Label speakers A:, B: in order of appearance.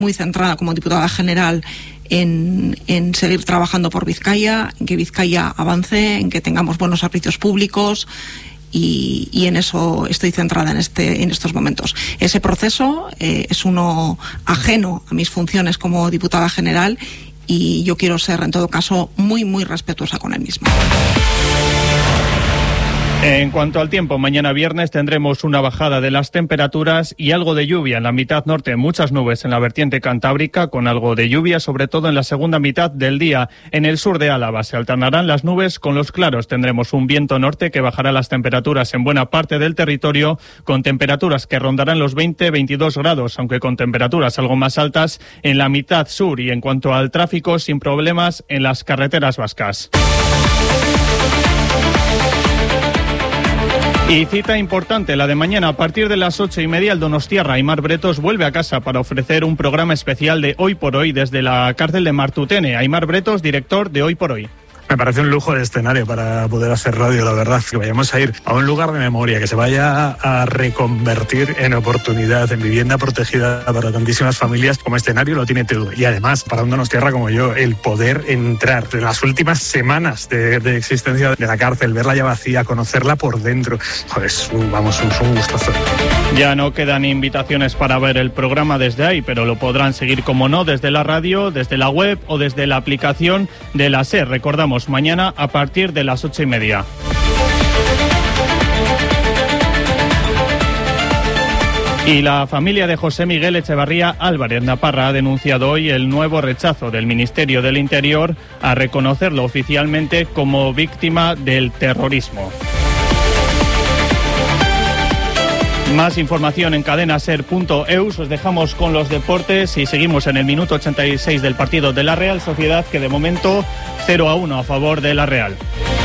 A: muy centrada como diputada general en seguir trabajando por Vizcaya, en que Vizcaya avance, en que tengamos buenos servicios públicos. Y en eso estoy centrada en estos momentos. Ese proceso es uno ajeno a mis funciones como diputada general y yo quiero ser, en todo caso, muy, muy respetuosa con él mismo.
B: En cuanto al tiempo, mañana viernes tendremos una bajada de las temperaturas y algo de lluvia en la mitad norte, muchas nubes en la vertiente cantábrica con algo de lluvia, sobre todo en la segunda mitad del día. En el sur de Álava se alternarán las nubes con los claros. Tendremos un viento norte que bajará las temperaturas en buena parte del territorio, con temperaturas que rondarán los 20-22 grados, aunque con temperaturas algo más altas en la mitad sur. Y en cuanto al tráfico, sin problemas en las carreteras vascas. Y cita importante, la de mañana a partir de las 8:30, el donostiarra Aimar Bretos vuelve a casa para ofrecer un programa especial de Hoy por Hoy desde la cárcel de Martutene. Aimar Bretos, director de Hoy por Hoy.
C: Me parece un lujo de escenario para poder hacer radio, la verdad, que vayamos a ir a un lugar de memoria, que se vaya a reconvertir en oportunidad, en vivienda protegida para tantísimas familias. Como escenario lo tiene todo. Y además, para un donostiarra como yo, el poder entrar en las últimas semanas de existencia de la cárcel, verla ya vacía, conocerla por dentro, joder, es un gustazo.
B: Ya no quedan invitaciones para ver el programa desde ahí, pero lo podrán seguir, como no, desde la radio, desde la web o desde la aplicación de la SER. Recordamos, mañana a partir de las 8:30. Y la familia de José Miguel Echevarría Álvarez Naparra ha denunciado hoy el nuevo rechazo del Ministerio del Interior a reconocerlo oficialmente como víctima del terrorismo. Más información en cadenaser.eus. Os dejamos con los deportes y seguimos en el minuto 86 del partido de la Real Sociedad, que de momento 0-1 a favor de la Real.